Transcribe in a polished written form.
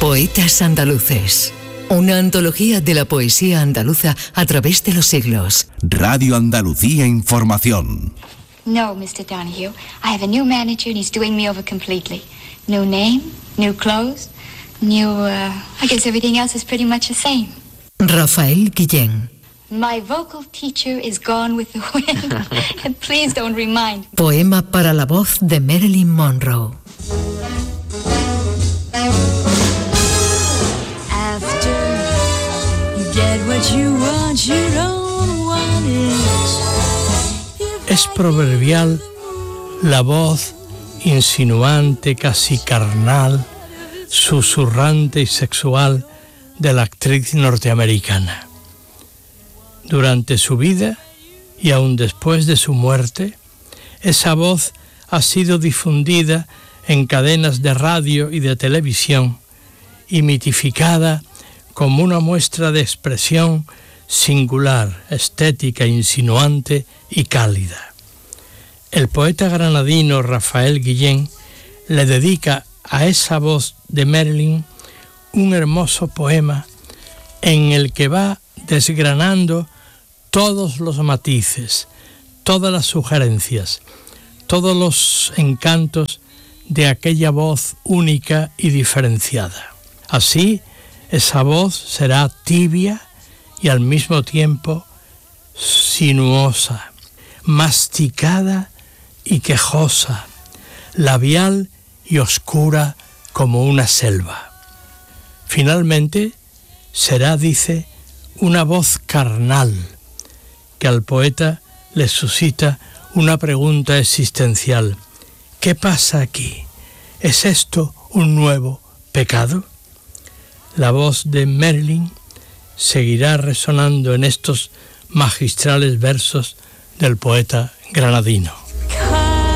Poetas andaluces. Una antología de la poesía andaluza a través de los siglos. Radio Andalucía Información. No, Mr. Donahue. I have a new manager and he's doing me over completely. New name, new clothes, I guess everything else is pretty much the same. Rafael Guillén. My vocal teacher is gone with the wind. And please don't remind me. Poema para la voz de Marilyn Monroe. After you get what you want, you don't want it. Es proverbial la voz insinuante, casi carnal, susurrante y sexual de la actriz norteamericana. Durante su vida y aún después de su muerte, esa voz ha sido difundida en cadenas de radio y de televisión y mitificada como una muestra de expresión singular, estética, insinuante y cálida. El poeta granadino Rafael Guillén le dedica a esa voz de Marilyn un hermoso poema en el que va desgranando todos los matices, todas las sugerencias, todos los encantos de aquella voz única y diferenciada. Así, esa voz será tibia y al mismo tiempo sinuosa, masticada y quejosa, labial y oscura como una selva. Finalmente, será, dice, una voz carnal, que al poeta le suscita una pregunta existencial. ¿Qué pasa aquí? ¿Es esto un nuevo pecado? La voz de Marilyn seguirá resonando en estos magistrales versos del poeta granadino.